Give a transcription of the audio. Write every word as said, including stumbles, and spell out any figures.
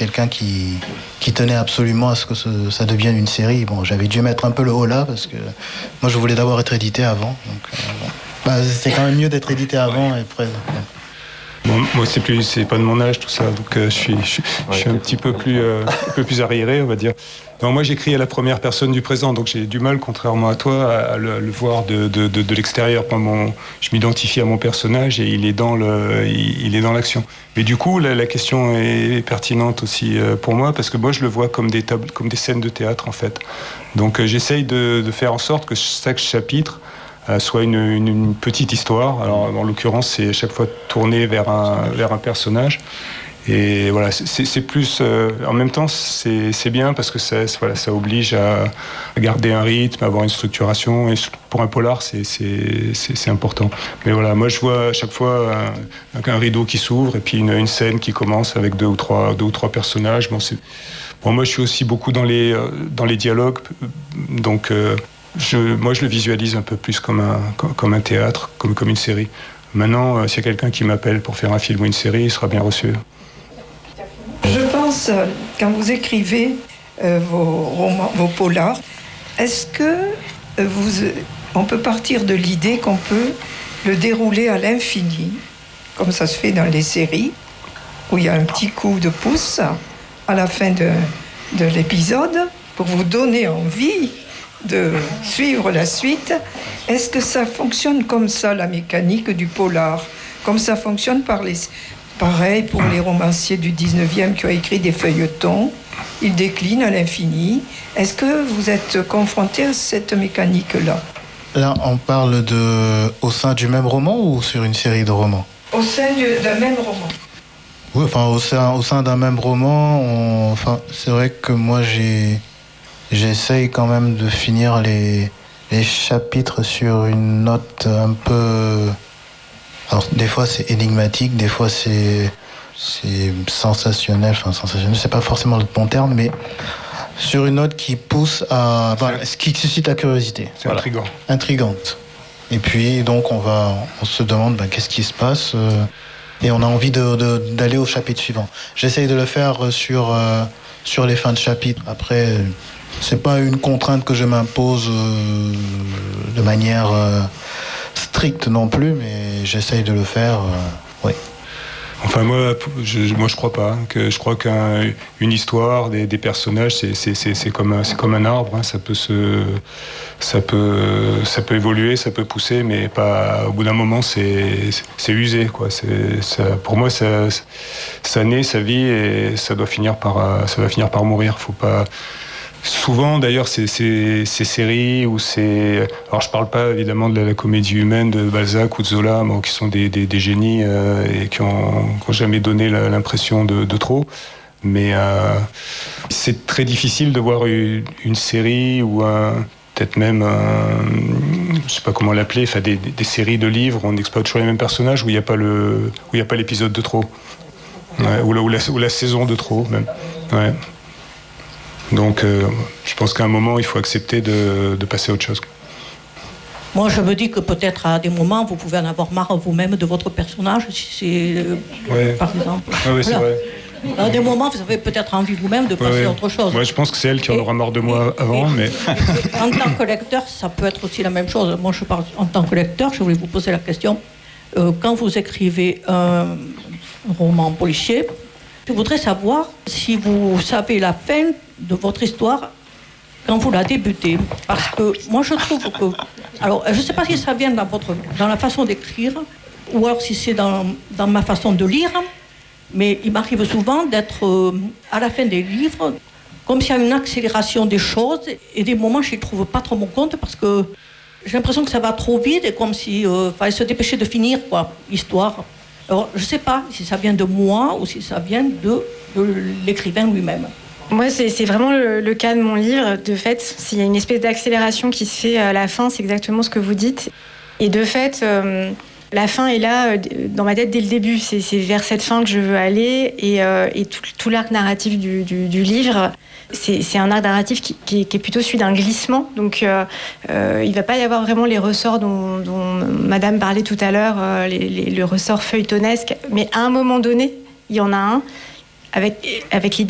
quelqu'un qui, qui tenait absolument à ce que ce, ça devienne une série. Bon, j'avais dû mettre un peu le haut là, parce que moi, je voulais d'abord être édité avant. Donc, euh, bon. Bah, c'est quand même mieux d'être édité avant et après... Ouais. Bon, moi, c'est plus, c'est pas de mon âge tout ça, donc euh, je suis, je suis, je suis un petit peu plus, euh, un peu plus arriéré, on va dire. Non, moi, j'écris à la première personne du présent, donc j'ai du mal, contrairement à toi, à le, le voir de, de, de, de l'extérieur. Moi, mon, je m'identifie à mon personnage et il est dans le, il, il est dans l'action. Mais du coup, la, la question est pertinente aussi pour moi parce que moi, je le vois comme des tables, comme des scènes de théâtre en fait. Donc, euh, j'essaye de, de faire en sorte que chaque chapitre soit une, une, une petite histoire. Alors, en l'occurrence, c'est à chaque fois tourné vers un, vers un personnage. Et voilà, c'est, c'est plus... Euh, en même temps, c'est, c'est bien parce que ça, voilà, ça oblige à, à garder un rythme, à avoir une structuration. Et pour un polar, c'est, c'est, c'est, c'est important. Mais voilà, moi, je vois à chaque fois un, un rideau qui s'ouvre et puis une, une scène qui commence avec deux ou trois, deux ou trois personnages. Bon, c'est, bon, moi, je suis aussi beaucoup dans les, dans les dialogues. Donc... Euh, Je, moi, je le visualise un peu plus comme un, comme un théâtre, comme, comme une série. Maintenant, euh, s'il y a quelqu'un qui m'appelle pour faire un film ou une série, il sera bien reçu. Je pense, quand vous écrivez euh, vos romans, vos polars, est-ce que vous, on peut partir de l'idée qu'on peut le dérouler à l'infini, comme ça se fait dans les séries, où il y a un petit coup de pouce à la fin de, de l'épisode pour vous donner envie de suivre la suite. Est-ce que ça fonctionne comme ça, la mécanique du polar, comme ça fonctionne par les... Pareil pour les romanciers du dix-neuvième qui ont écrit des feuilletons, ils déclinent à l'infini. Est-ce que vous êtes confronté à cette mécanique-là? Là, on parle de au sein du même roman ou sur une série de romans? Au sein du, d'un même roman. Oui, enfin, au sein, au sein d'un même roman, on, enfin, c'est vrai que moi, j'ai... J'essaye quand même de finir les, les chapitres sur une note un peu... Alors, des fois, c'est énigmatique, des fois, c'est, c'est sensationnel. Enfin, sensationnel, c'est pas forcément le bon terme, mais sur une note qui pousse à... Enfin, qui suscite la curiosité. C'est voilà. intriguant. Intrigante. Et puis, donc, on va... On se demande ben, qu'est-ce qui se passe euh, et on a envie de, de, d'aller au chapitre suivant. J'essaye de le faire sur, euh, sur les fins de chapitre. Après... C'est pas une contrainte que je m'impose euh, de manière euh, stricte non plus, mais j'essaye de le faire, euh, oui. Enfin, moi, je, moi, je crois pas. Que je crois qu'une histoire, des, des personnages, c'est, c'est, c'est, c'est, comme un, c'est comme un arbre. Hein, ça peut se, ça peut, ça peut évoluer, ça peut pousser, mais pas. Au bout d'un moment, c'est, c'est usé, quoi. C'est, ça, pour moi, ça, ça naît, ça vit, et ça doit finir par, ça doit finir par mourir. Faut pas. Souvent, d'ailleurs, ces, ces, ces séries où c'est... Alors, je parle pas, évidemment, de la, la comédie humaine de Balzac ou de Zola, mais qui sont des, des, des génies euh, et qui ont, qui ont jamais donné la, l'impression de, de trop. Mais euh, c'est très difficile de voir une, une série ou un... peut-être même, un, je sais pas comment l'appeler, enfin, des, des, des séries de livres où on exploite toujours les mêmes personnages, où il n'y a pas le, où il y a pas l'épisode de trop. Ouais, ou, la, ou, la, ou la saison de trop, même. Ouais. Donc, euh, je pense qu'à un moment, il faut accepter de, de passer à autre chose. Moi, je me dis que peut-être à des moments, vous pouvez en avoir marre vous-même de votre personnage, si c'est, euh, ouais. par exemple. Ah oui, c'est voilà. vrai. À des moments, vous avez peut-être envie vous-même de passer ouais, ouais. à autre chose. Ouais, je pense que c'est elle qui en et, aura marre de moi et, avant, et, mais... Et, en tant que lecteur, ça peut être aussi la même chose. Moi, je parle en tant que lecteur, je voulais vous poser la question. Euh, quand vous écrivez un roman policier, je voudrais savoir si vous savez la fin de votre histoire quand vous la débutez. Parce que moi, je trouve que... Alors, je ne sais pas si ça vient dans, votre, dans la façon d'écrire, ou alors si c'est dans, dans ma façon de lire, mais il m'arrive souvent d'être euh, à la fin des livres, comme s'il y a une accélération des choses, et des moments, je ne trouve pas trop mon compte, parce que j'ai l'impression que ça va trop vite, et comme s'il euh, fallait se dépêcher de finir, quoi, l'histoire. Alors, je ne sais pas si ça vient de moi, ou si ça vient de, de l'écrivain lui-même. Moi, c'est, c'est vraiment le, le cas de mon livre. De fait, s'il y a une espèce d'accélération qui se fait à la fin, c'est exactement ce que vous dites. Et de fait, euh, la fin est là, euh, dans ma tête, dès le début. C'est, c'est vers cette fin que je veux aller. Et, euh, et tout, tout l'arc narratif du, du, du livre, c'est, c'est un arc narratif qui, qui, est, qui est plutôt celui d'un glissement. Donc, euh, euh, il ne va pas y avoir vraiment les ressorts dont, dont Madame parlait tout à l'heure, euh, les, les, le ressort feuilletonesque. Mais à un moment donné, il y en a un, avec, avec l'idée